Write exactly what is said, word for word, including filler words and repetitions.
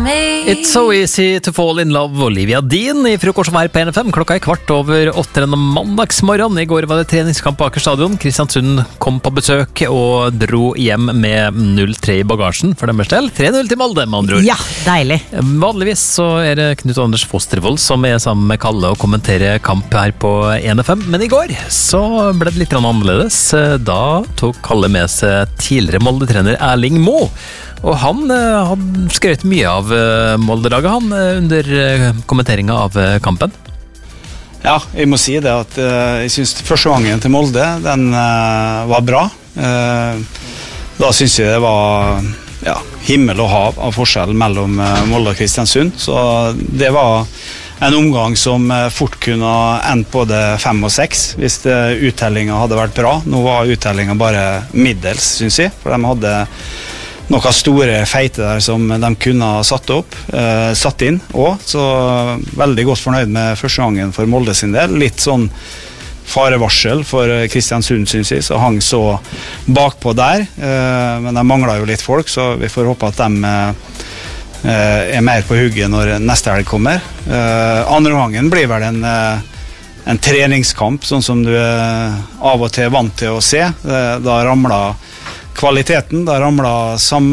me. It's so easy to fall in love, Olivia Dean i frokost hver på N F M. Klokka er kvart over åtte denne mandagsmorgen. I går var det treningskamp på Aker stadion. Kristiansund kom på besøk og dro hjem med null tre i bagasjen for deres del. tre null til Molde, med andre ord. Ja, deilig. Vanligvis så er det Knut Anders Fostervold som er sammen med Kalle og kommenterer kamp her på N F M. Men i går så ble det litt annerledes. Da tok Kalle med seg tidligere Molde-trener Erling Moe. Og han uh, hadde skrøt mye av uh, Molde-laget han uh, under uh, kommenteringen av uh, kampen. Ja, jeg må si det at uh, jeg synes første gangen til Molde, den uh, var bra. Uh, da synes jeg det var ja, himmel og hav av forskjell mellom uh, Molde og Kristiansund. Så det var en omgang som uh, fort kunne endt på det fem og seks hvis uh, uttellingen hadde vært bra. Nå var uttellingen bare middels, synes jeg, for de hadde noen store feite der som de kunne ha satt opp, eh, satt inn også, så veldig godt fornøyd med første gangen for Molde sin del. Litt sånn farevarsel for Kristiansund, synes jeg, så hang så bakpå der, eh, men de mangler jo litt folk, så vi får håpe at de eh, er mer på hugget når neste helg kommer. Eh, andre gangen blir vel en, en treningskamp, sånn som du er av og til vant til å se. Eh, da ramler kvaliteten, da ramler sam